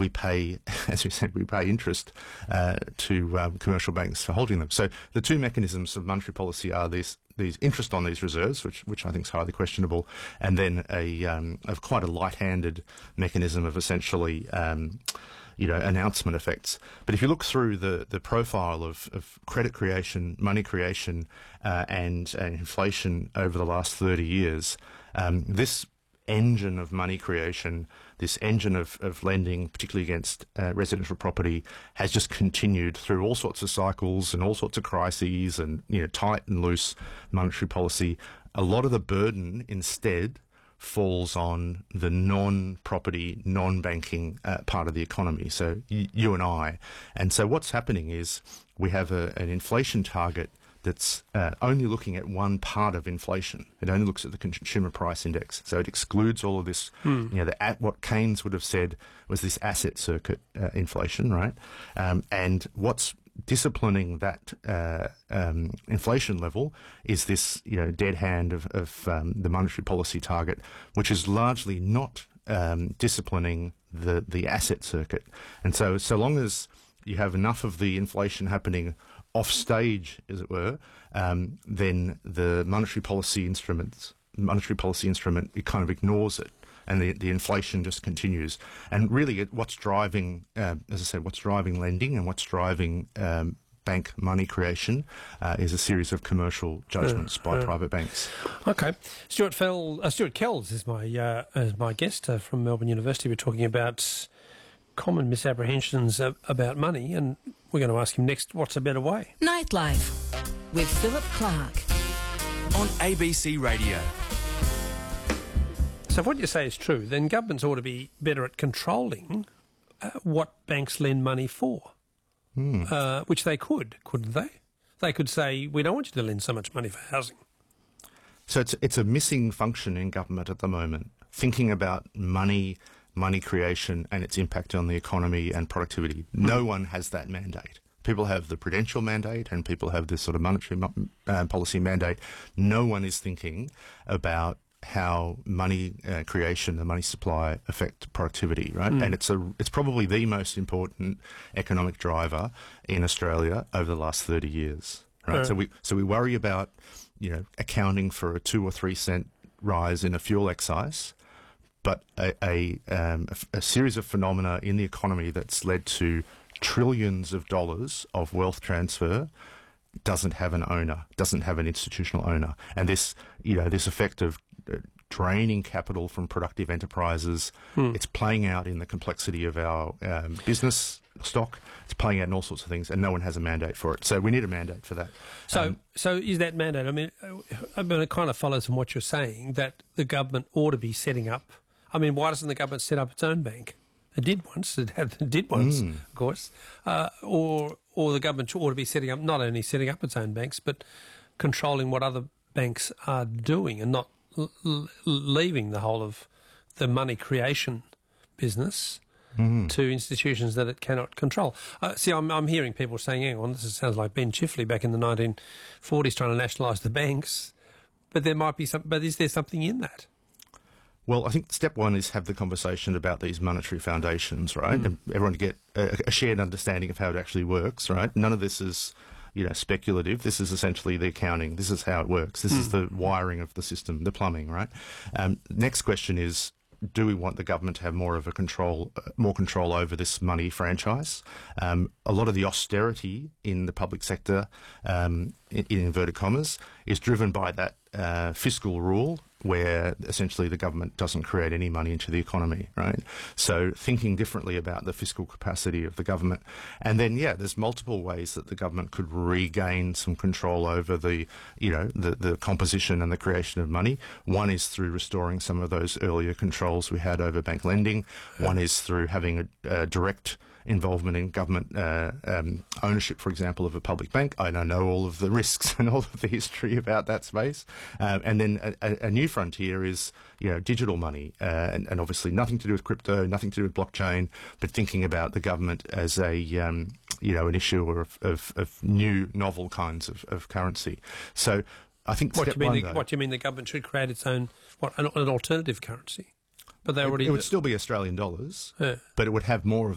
we pay, as we said, we pay interest to commercial banks for holding them. So the two mechanisms of monetary policy are these interest on these reserves, which I think is highly questionable, and then of quite a light-handed mechanism of essentially announcement effects. But if you look through the profile of credit creation, money creation, and inflation over the last 30 years, this engine of money creation, this engine of lending, particularly against residential property, has just continued through all sorts of cycles and all sorts of crises and tight and loose monetary policy. A lot of the burden instead falls on the non-property, non-banking part of the economy, so you and I. And so what's happening is we have an inflation target that's only looking at one part of inflation. It only looks at the consumer price index. So it excludes all of this, what Keynes would have said was this asset circuit inflation, right? And what's disciplining that inflation level is this, dead hand of the monetary policy target, which is largely not disciplining the asset circuit. And so long as you have enough of the inflation happening off stage, as it were, then the monetary policy instrument, it kind of ignores it, and the inflation just continues. And really, what's driving, as I said, what's driving lending and what's driving bank money creation is a series of commercial judgments by private banks. Okay, Stuart Kells is my guest from Melbourne University. We're talking about common misapprehensions about money, and we're going to ask him next, what's a better way? Nightlife with Philip Clark on ABC Radio. So if what you say is true, then governments ought to be better at controlling what banks lend money for, which they couldn't they? They could say, we don't want you to lend so much money for housing. So it's a missing function in government at the moment, thinking about money creation and its impact on the economy and productivity. No one has that mandate. People have the prudential mandate and people have this sort of monetary policy mandate. No one is thinking about how money creation, the money supply affect productivity, right? And it's probably the most important economic driver in Australia over the last 30 years, right? So we worry about, accounting for a 2 or 3 cent rise in a fuel excise, but a series of phenomena in the economy that's led to trillions of dollars of wealth transfer doesn't have an owner, doesn't have an institutional owner. And this effect of draining capital from productive enterprises, it's playing out in the complexity of our business stock. It's playing out in all sorts of things, and no one has a mandate for it. So we need a mandate for that. So is that mandate, it kind of follows from what you're saying, that the government ought to be setting up. Why doesn't the government set up its own bank? It did once, of course. Or the government ought to be not only setting up its own banks, but controlling what other banks are doing and not leaving the whole of the money creation business to institutions that it cannot control. I'm hearing people saying, hang on, this sounds like Ben Chifley back in the 1940s trying to nationalise the banks, but there might be but is there something in that? Well, I think step one is have the conversation about these monetary foundations, right? And everyone get a shared understanding of how it actually works, right? None of this is, speculative. This is essentially the accounting. This is how it works. This is the wiring of the system, the plumbing, right? Next question is, do we want the government to have more control over this money franchise? A lot of the austerity in the public sector, in inverted commas, is driven by that fiscal rule where essentially the government doesn't create any money into the economy, right? So thinking differently about the fiscal capacity of the government. And then, there's multiple ways that the government could regain some control over the composition and the creation of money. One is through restoring some of those earlier controls we had over bank lending. One is through having a direct involvement in government ownership, for example, of a public bank. I don't know all of the risks and all of the history about that space. And then a new frontier is, digital money, and obviously nothing to do with crypto, nothing to do with blockchain, but thinking about the government as an issuer of new, novel kinds of currency. So I think what do you mean the government should create its own, an alternative currency? But it would still be Australian dollars, but it would have more of